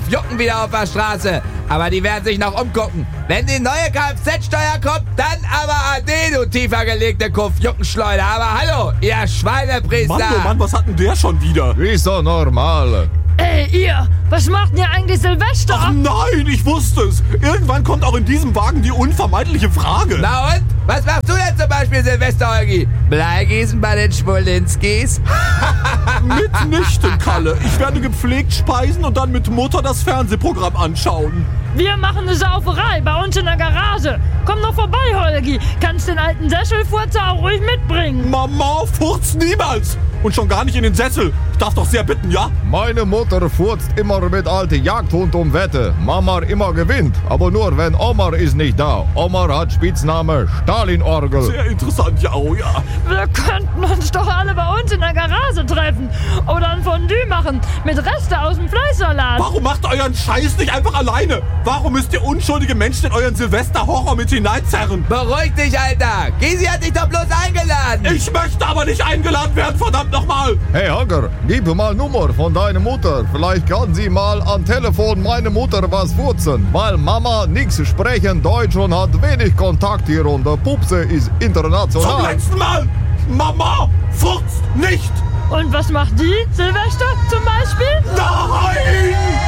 Jucken wieder auf der Straße. Aber die werden sich noch umgucken. Wenn die neue Kfz-Steuer kommt, dann aber ade, du tiefer gelegte Juckenschleuder. Aber hallo, ihr Schweinepriester. Mann, oh Mann, was hat denn der schon wieder? Ist doch normal. Ey, ihr, was macht denn ihr eigentlich Silvester? Ach nein, ich wusste es. Irgendwann kommt auch in diesem Wagen die unvermeidliche Frage. Na und? Was machst du denn zum Beispiel, Silvester, Holgi? Bleigießen bei den Schmolinskis? Mitnichten, Kalle. Ich werde gepflegt speisen und dann mit Mutter das Fernsehprogramm anschauen. Wir machen eine Sauferei bei uns in der Garage. Komm doch vorbei, Holgi. Kannst den alten Sesselfurzer auch ruhig mitbringen. Mama furzt niemals. Und schon gar nicht in den Sessel. Ich darf doch sehr bitten, ja? Meine Mutter furzt immer mit alten Jagdhund um Wette. Mama immer gewinnt, aber nur wenn Omar ist nicht da. Omar hat Spitzname Stalinorgel. Sehr interessant, ja, oh ja. Wir könnten uns doch alle bei uns in der Garage treffen. Oder ein Fondue machen mit Reste aus dem Fleischsalat. Warum macht ihr euren Scheiß nicht einfach alleine? Warum müsst ihr unschuldige Menschen in euren Silvester-Horror mit hineinzerren? Beruhig dich, Alter. Gysi hat dich doch bloß eingeladen. Ich möchte aber nicht eingeladen werden, verdammt nochmal. Hey Holger, gib mal Nummer von deiner Mutter. Vielleicht kann sie mal am Telefon meine Mutter was furzen. Weil Mama nix sprechen Deutsch und hat wenig Kontakt hier und der Pupse ist international. Zum letzten Mal. Mama furzt nicht. Und was macht die, Silvester zum Beispiel? Nein!